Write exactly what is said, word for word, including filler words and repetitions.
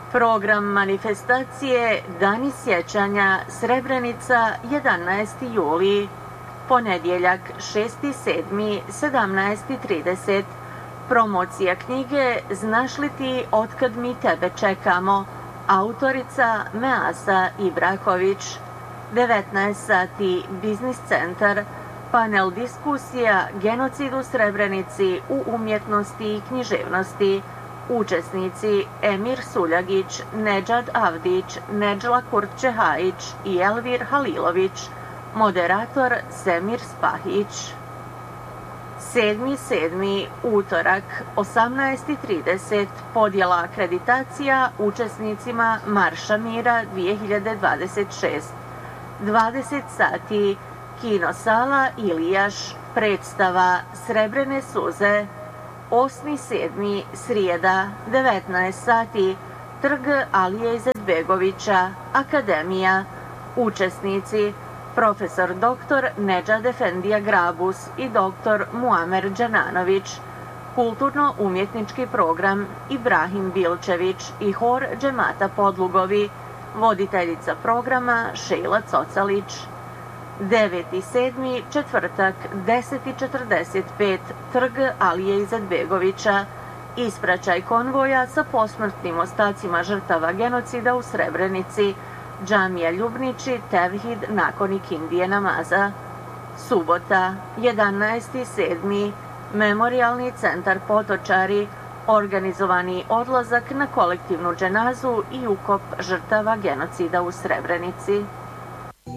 Program manifestacije Dani sjećanja Srebrenica jedanaesti juli, ponedjeljak šesti sedmi sedamnaest trideset. Promocija knjige Znaš li ti otkad mi tebe čekamo, autorica Measa Ibrahović. devetnaest sati Biznis centar, panel diskusija Genocid u Srebrenici u umjetnosti i književnosti. Učesnici Emir Suljagić, Nedžad Avdić, Nedžla Kurtčehajić i Elvir Halilović. Moderator Semir Spahić. sedmi sedmi utorak, osamnaest trideset. Podjela akreditacija učesnicima Marša mira dvije hiljade dvadeset šest. dvadeset sati Kinosala Ilijaš, predstava Srebrene suze. osmi sedmi srijeda, devetnaest sati, Trg Alije Izetbegovića, Akademija. Učesnici profesor doktor Nedžad Efendija Grabus i doktor Muamer Đananović. Kulturno-umjetnički program Ibrahim Bilčević i hor Džemata Podlugovi. Voditeljica programa Šejla Cocalić. deveti sedmi četvrtak, deset četrdeset pet, Trg Alije Izetbegovića. Ispraćaj konvoja sa posmrtnim ostacima žrtava genocida u Srebrenici. Džamija Ljubniči, Tevhid nakon ikindije namaza. Subota, jedanaesti sedmi Memorijalni centar Potočari. Organizovani odlazak na kolektivnu dženazu i ukop žrtava genocida u Srebrenici.